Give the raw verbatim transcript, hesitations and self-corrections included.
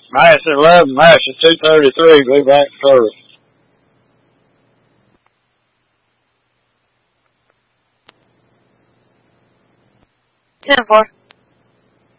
Mass at eleven, Mass at two thirty-three, be back to service. ten four.